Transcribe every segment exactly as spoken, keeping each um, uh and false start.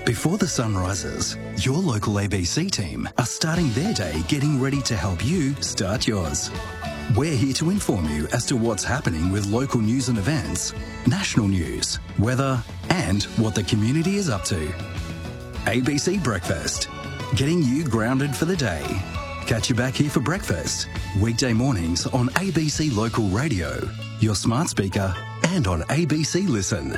Before the sun rises, your local A B C team are starting their day getting ready to help you start yours. We're here to inform you as to what's happening with local news and events, national news, weather, and what the community is up to. A B C Breakfast, getting you grounded for the day. Catch you back here for breakfast, weekday mornings on A B C Local Radio, your smart speaker, and on A B C Listen.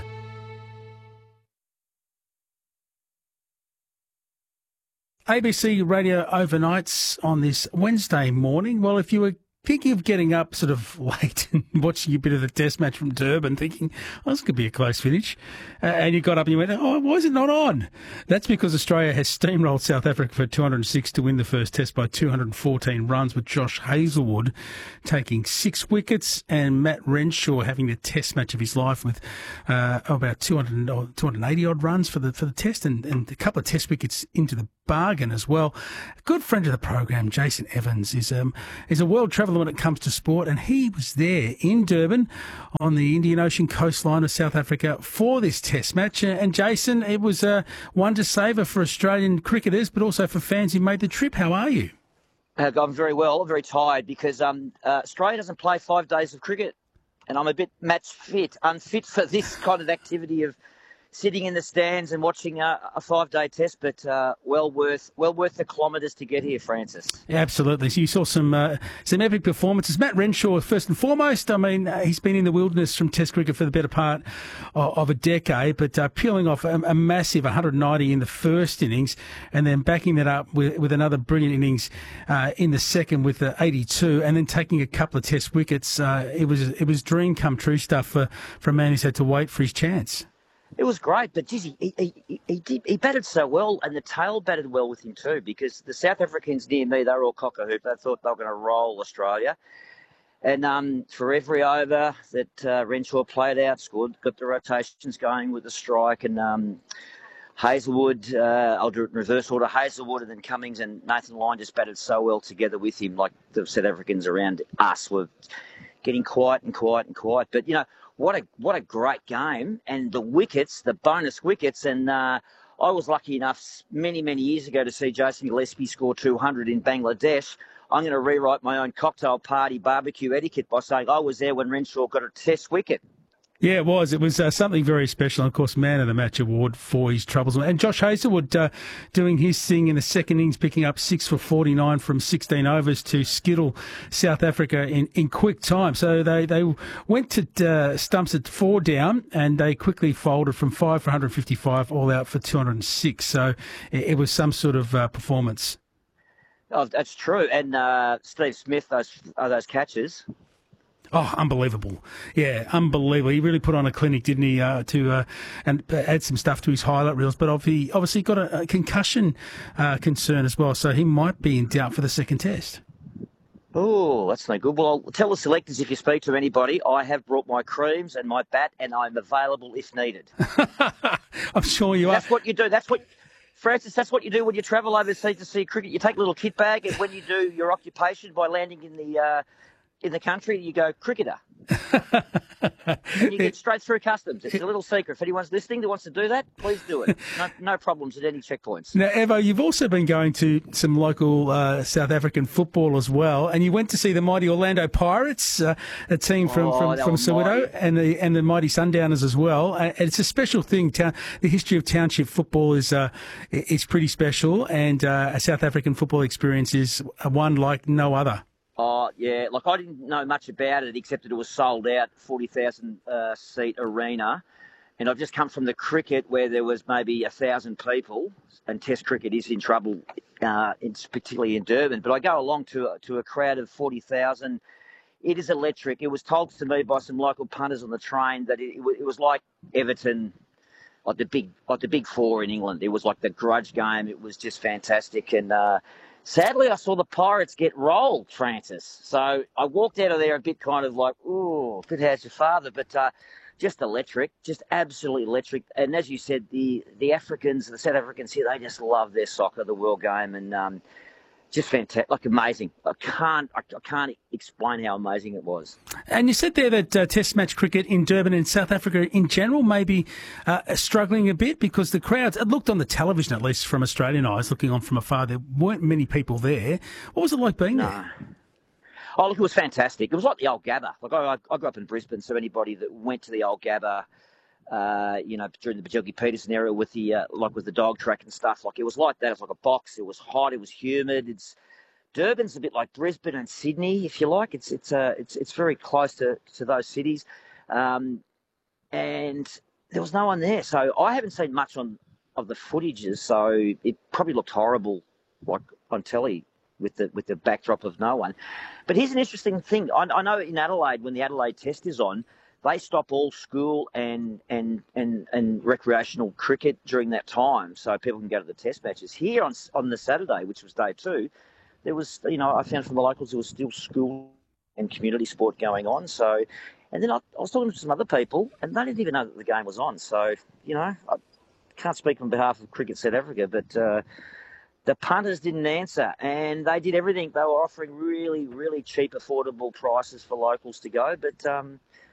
A B C Radio overnights on this Wednesday morning. Well, if you were thinking of getting up sort of late and watching a bit of the test match from Durban, thinking, oh, this could be a close finish, uh, and you got up and you went, oh, why is it not on? That's because Australia has steamrolled South Africa for two hundred six to win the first test by two hundred fourteen runs, with Josh Hazlewood taking six wickets and Matt Renshaw having the test match of his life with uh, about two hundred, two hundred eighty odd runs for the for the test, and, and a couple of test wickets into the bargain as well. A good friend of the program, Jason Evans, is um is a world traveller when it comes to sport, and he was there in Durban on the Indian Ocean coastline of South Africa for this test match. And Jason, it was uh, one to savour for Australian cricketers, but also for fans who made the trip. How are you? Uh, I'm very well. I'm very tired because um, uh, Australia doesn't play five days of cricket, and I'm a bit match fit, unfit for this kind of activity of sitting in the stands and watching a, a five-day test, but uh, well worth well worth the kilometres to get here, Francis. Yeah, absolutely. So you saw some uh, some epic performances. Matt Renshaw, first and foremost, I mean, uh, he's been in the wilderness from Test cricket for the better part of, of a decade, but uh, peeling off a, a massive one hundred ninety in the first innings, and then backing that up with, with another brilliant innings uh, in the second with the eighty-two, and then taking a couple of Test wickets. Uh, it was it was dream come true stuff for, for a man who's had to wait for his chance. It was great, but geez, he, he, he, did, he batted so well, and the tail batted well with him too, because the South Africans near me, they were all cock-a-hoop. They thought they were going to roll Australia. And um, for every over that uh, Renshaw played out, scored, got the rotations going with the strike, and um, Hazlewood, uh, I'll do it in reverse order, Hazlewood and then Cummings and Nathan Lyon just batted so well together with him, like the South Africans around us were getting quiet and quiet and quiet. But, you know, What a what a great game, and the wickets, the bonus wickets, and uh, I was lucky enough many, many years ago to see Jason Gillespie score two hundred in Bangladesh. I'm going to rewrite my own cocktail party barbecue etiquette by saying I was there when Renshaw got a test wicket. Yeah, it was. It was uh, something very special. And, of course, Man of the Match award for his troubles. And Josh Hazlewood uh, doing his thing in the second innings, picking up six for forty-nine from sixteen overs to skittle South Africa in, in quick time. So they, they went to uh, stumps at four down, and they quickly folded from five for one hundred fifty-five all out for two hundred six. So it, it was some sort of uh, performance. Oh, that's true. And uh, Steve Smith, those uh, those catches. Oh, unbelievable. Yeah, unbelievable. He really put on a clinic, didn't he, uh, to uh, and add some stuff to his highlight reels. But obviously, obviously got a, a concussion uh, concern as well, so he might be in doubt for the second test. Oh, that's no good. Well, I'll tell the selectors, if you speak to anybody, I have brought my creams and my bat, and I'm available if needed. I'm sure you are. That's what you do. That's what... Francis, that's what you do when you travel overseas to see cricket. You take a little kit bag, and when you do your occupation by landing in the... Uh, in the country, you go cricketer. And you get straight through customs. It's a little secret. If anyone's listening that wants to do that, please do it. No, no problems at any checkpoints. Now, Evo, you've also been going to some local uh, South African football as well, and you went to see the mighty Orlando Pirates, uh, a team from, oh, from, from Soweto, and the and the mighty Sundowners as well. And it's a special thing. Town, the history of township football is uh, is pretty special, and uh, a South African football experience is one like no other. Oh, yeah. Like, I didn't know much about it except that it was sold out, forty thousand uh, seat arena. And I've just come from the cricket where there was maybe one thousand people, and Test cricket is in trouble, uh, it's particularly in Durban. But I go along to, to a crowd of forty thousand. It is electric. It was told to me by some local punters on the train that it, it was like Everton, like the big like the big four in England. It was like the grudge game. It was just fantastic. And... Uh, Sadly, I saw the Pirates get rolled, Francis. So I walked out of there a bit kind of like, ooh, good how's your father? But uh, just electric, just absolutely electric. And as you said, the, the Africans, the South Africans here, they just love their soccer, the world game. And um, just fantastic, like amazing. I can't, I, I can't explain how amazing it was. And you said there that uh, Test match cricket in Durban and South Africa in general may be uh, struggling a bit because the crowds, it looked on the television, at least from Australian eyes, looking on from afar, there weren't many people there. What was it like being No. there? Oh, look, it was fantastic. It was like the old Gabba. Like I, I grew up in Brisbane, so anybody that went to the old Gabba, uh, you know, during the Bjelke Peterson era with the uh, like with the dog track and stuff, like it was like that. It was like a box. It was hot. It was humid. It's Durban's a bit like Brisbane and Sydney, if you like. It's it's uh, it's it's very close to, to those cities, um, and there was no one there. So I haven't seen much on of the footages. So it probably looked horrible, like on telly, with the with the backdrop of no one. But here's an interesting thing. I, I know in Adelaide, when the Adelaide Test is on, they stop all school and, and and and recreational cricket during that time, so people can go to the Test matches. Here on on the Saturday, which was day two, there was, you know, I found from the locals there was still school and community sport going on. So, and then I, I was talking to some other people, and they didn't even know that the game was on. So, you know, I can't speak on behalf of Cricket South Africa, but uh, the punters didn't answer, and they did everything. They were offering really, really cheap, affordable prices for locals to go, but um,